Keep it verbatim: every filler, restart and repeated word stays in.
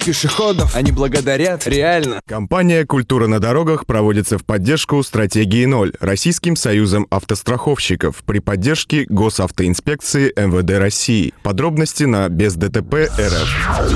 пешеходов. Они благодарят, реально. Компания «Культура на дорогах» проводится в поддержку стратегии ноль Российским союзом автостраховщиков при поддержке Госавтоинспекции эм вэ дэ России. Подробности на без дэ тэ пэ точка эр эф.